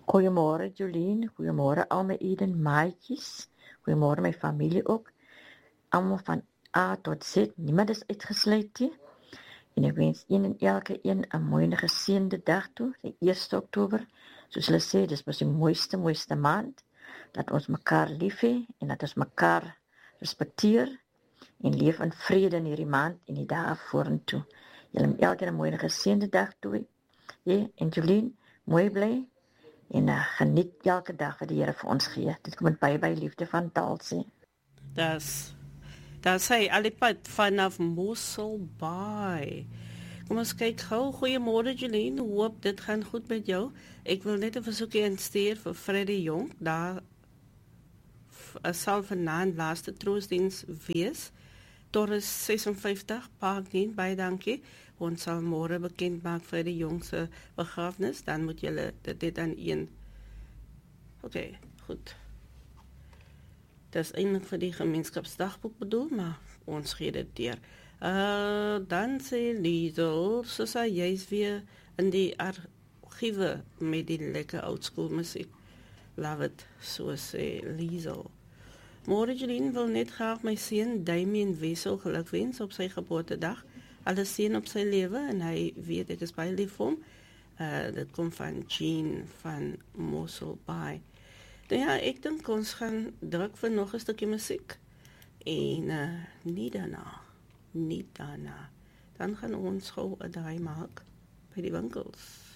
Goeiemôre Jolien, goeiemôre al my Eden maatjies, goeiemôre my familie ook, almal van A tot Z, niemand is uitgesluit nie. En ek wens een en elke een 'n mooi en geseënde dag toe, die 1 Oktober. Soos hulle sê, dis mos die mooiste maand, dat ons mekaar lief hê en dat ons mekaar respekteer en leef in vrede in hierdie maand en die dae vorentoe. Julle moet elkeen 'n mooi en geseënde dag toe hê. En Jolien, mooi bly. En geniet elke dag wat die Here vir ons gee. Dit kom met baie liefde van taal sê. Dat sê alipad vanaf Mossel Bay. Kom ons kyk gou. Goeiemôre Jolien, hoop dit gaan goed met jou. Ek wil net 'n versoekie instuur vir Freddy Jong. Daar sal vanaand laaste troostdiens wees. Torres 56, Park 9, baie dankie. Ons sal môre bekend maak vir die jongse begrafnis, dan moet julle dit aan een. Oké, goed. Dat is eindelijk vir die gemeenskapsdagboek bedoel, maar ons gee dit deur. Dan sê Liesel, soos hy juist weer in die archiewe met die lekker oudskool muziek. Love it, so sê Liesel. Môre Jolien wil net graag my seun Damien Wessel gelukwens op sy geboortedag. Alles seën op sy lewe en hy weet ek is baie lief vir hom. Dit kom van Jean van Mossel Bay. Nou ja, ek dink ons gaan druk vir nog 'n stukkie musiek. En nie daarna. Dan gaan ons gou 'n draai maak by die winkels.